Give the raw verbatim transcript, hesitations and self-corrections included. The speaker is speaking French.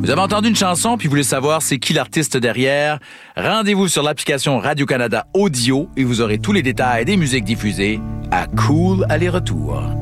Vous avez entendu une chanson puis vous voulez savoir c'est qui l'artiste derrière? Rendez-vous sur l'application Radio-Canada Audio et vous aurez tous les détails des musiques diffusées à Cool Aller-Retour.